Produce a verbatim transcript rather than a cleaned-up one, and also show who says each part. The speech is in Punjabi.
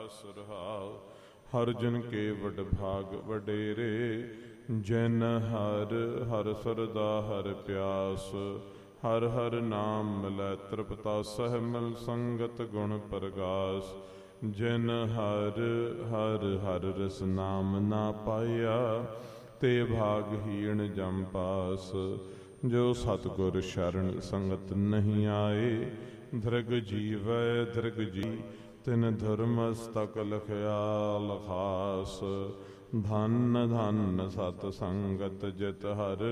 Speaker 1: ਅਭਿਆਸ ਰਹਾਉ। ਹਰ ਜਨ ਕੇ ਵਡ ਭਾਗ ਵਡੇਰੇ, ਜਿਨ ਹਰ ਹਰ ਸਰਦਾ ਹਰ ਪਿਆਸ। ਹਰ ਹਰ ਨਾਮ ਮਿਲੈ ਤ੍ਰਿਪਤਾ ਸਹਿ, ਮਿਲ ਸੰਗਤ ਗੁਣ ਪ੍ਰਗਾਸ। ਜਿਨ ਹਰ ਹਰ ਹਰ ਰਸ ਨਾਮ ਨਾ ਪਾਇਆ, ਤੇ ਭਾਗਹੀਣ ਜਮ ਪਾਸ। ਜੋ ਸਤਿਗੁਰ ਸ਼ਰਨ ਸੰਗਤ ਨਹੀਂ ਆਏ, ਦ੍ਰਿਗ ਜੀਵੈ ਦ੍ਰਿਗ ਜੀ ਤਿਨ ਧਰਮਸਤਕ ਲਖਿਆ ਲਖਾਸ। ਧਨ ਧਨ ਸਤ ਸੰਗਤ ਜਿਤ ਹਰ